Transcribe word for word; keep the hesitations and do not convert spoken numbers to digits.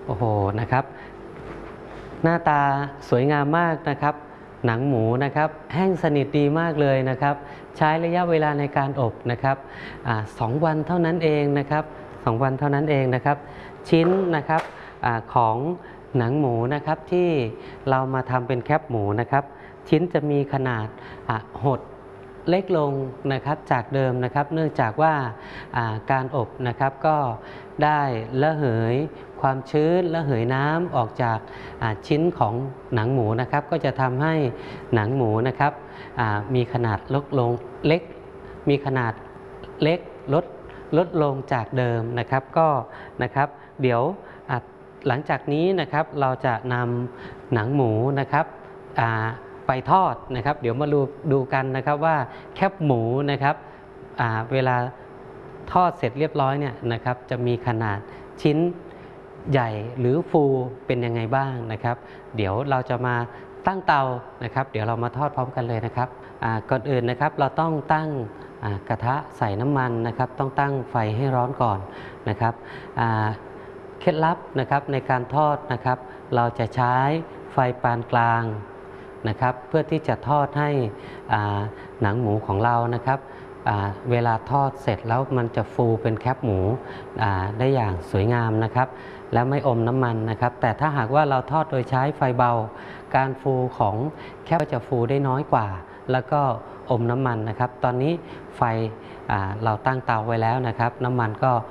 โอ้โหนะครับหน้าตาสวยงามมากนะครับหนังหมูนะครับแห้งสนิทดีมากเลยนะครับใช้ระยะเวลาในการอบนะครับอสองวันเท่านั้นเองนะครับสองวันเท่านั้นเองนะครับชิ้นนะครับอของหนังหมูนะครับที่เรามาทำเป็นแคบหมูนะครับชิ้นจะมีขนาดหดเล็กลงนะครับจากเดิมนะครับเนื่องจากว่าการอบนะครับก็ได้ระเหยความชื้นระเหยน้ำออกจากชิ้นของหนังหมูนะครับก็จะทำให้หนังหมูนะครับมีขนาดลดลงเล็กมีขนาดเล็กลดลดลงจากเดิมนะครับก็นะครับเดี๋ยวหลังจากนี้นะครับเราจะนำหนังหมูนะครับไปทอดนะครับเดี๋ยวมาดูดูกันนะครับว่าแคบหมูนะครับเวลาทอดเสร็จเรียบร้อยเนี่ยนะครับจะมีขนาดชิ้นใหญ่หรือฟูเป็นยังไงบ้างนะครับเดี๋ยวเราจะมาตั้งเตานะครับเดี๋ยวเรามาทอดพร้อมกันเลยนะครับก่อนอื่นนะครับเราต้องตั้งกระทะใส่น้ำมันนะครับต้องตั้งไฟให้ร้อนก่อนนะครับเคล็ดลับนะครับในการทอดนะครับเราจะใช้ไฟปานกลางนะครับเพื่อที่จะทอดให้หนังหมูของเรานะครับเวลาทอดเสร็จแล้วมันจะฟูเป็นแคบหมูได้อย่างสวยงามนะครับและไม่อมน้ำมันนะครับแต่ถ้าหากว่าเราทอดโดยใช้ไฟเบาการฟูของแคบจะฟูได้น้อยกว่าแล้วก็อมน้ำมันนะครับตอนนี้ไฟเราตั้งเตาไว้แล้วนะครับน้ำมันก็